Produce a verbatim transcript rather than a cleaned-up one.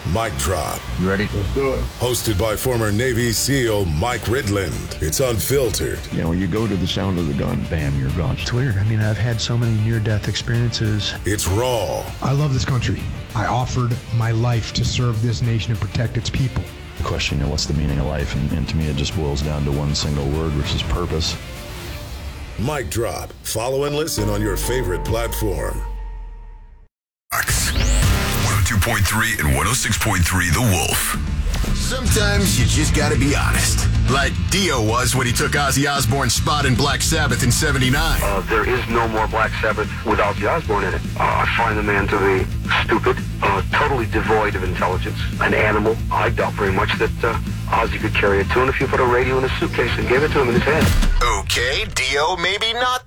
Mic Drop. You ready? Let's do it. Hosted by former Navy SEAL Mike Ridland. It's unfiltered. You know, you go to the sound of the gun, bam, you're gone. It's weird. I mean, I've had so many near-death experiences. It's raw. I love this country. I offered my life to serve this nation and protect its people. The question, you know, what's the meaning of life? And, and to me, it just boils down to one single word, which is purpose. Mic Drop. Follow and listen on your favorite platform. one oh two point three and one oh six point three The Wolf. Sometimes you just gotta be honest. Like Dio was when he took Ozzy Osbourne's spot in Black Sabbath in seventy-nine. Uh, there is no more Black Sabbath with Ozzy Osbourne in it. Uh, I find the man to be stupid, uh, totally devoid of intelligence, an animal. I doubt very much that uh, Ozzy could carry a tune if you put a radio in a suitcase and gave it to him in his head. Okay, Dio, maybe not